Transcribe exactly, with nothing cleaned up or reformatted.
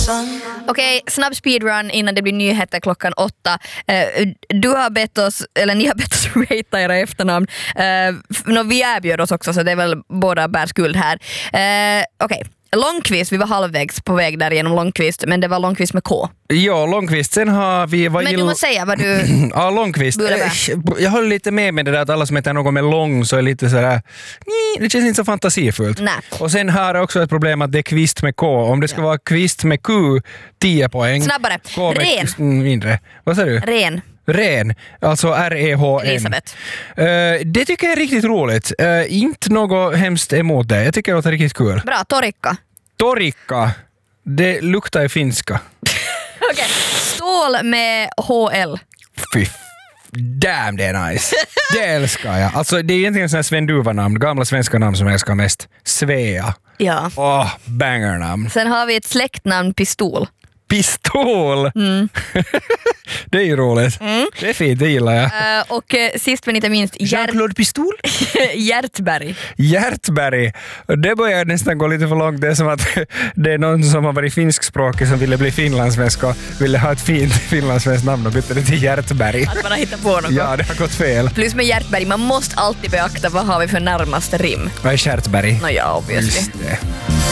Okej, snabb speedrun innan det blir nyheter klockan åtta. Uh, du har bett oss, eller ni har bett oss ratea era efternamn. Uh, no, vi erbjöd oss också, så det är väl båda bär skuld här. Uh, Okej. Okay. Långqvist, vi var halvvägs på väg där genom Långqvist, men det var Långqvist med K. Ja, Långqvist. Sen har vi... Vad men du måste säga vad du... ja, Långqvist. Jag håller lite med med det där att alla som heter något med lång så är lite sådär... Det känns inte så fantasifullt. Nej. Och sen har jag också ett problem att det är kvist med K. Om det ska ja. vara kvist med Q, tio poäng. Snabbare. K med Ren. Mindre. Vad sa du? Ren. Ren, alltså R E H N. Elisabeth. Uh, det tycker jag är riktigt roligt. Uh, inte något hemskt emot det. Jag tycker det låter riktigt kul. Bra, Torikka. Torikka. Det luktar i finska. Okej. Okay. Stål med H L. Fy damn, det är nice. Det älskar jag. Alltså det är egentligen sådana Sven Duva-namn, gamla svenska namn som jag älskar mest. Svea. Ja. Åh, oh, banger-namn. Sen har vi ett släktnamn, Pistol. Pistol! Mm. Det är ju roligt. Mm. Det är fint, det gillar jag. Uh, och uh, sist men inte minst Jean-Claude Pistol? Hjärtberg. Hjärtberg. Det börjar nästan gå lite för långt. Det är som att det är någon som har varit finskspråkig som ville bli finlandssvensk och ville ha ett fint finlandssvenskt namn och bytte det till Hjärtberg. Att man har hittat på något. Ja, det har gått fel. Plus med Hjärtberg, man måste alltid beakta vad har vi för närmaste rim. Vad är Hjärtberg? Nå ja, obviously. Just det.